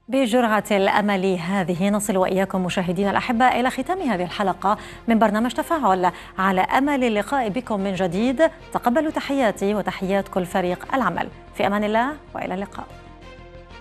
بجرعة الأمل هذه نصل وإياكم مشاهدينا الأحباء إلى ختام هذه الحلقة من برنامج تفاعل. على أمل اللقاء بكم من جديد، تقبلوا تحياتي وتحيات كل فريق العمل. في أمان الله وإلى اللقاء.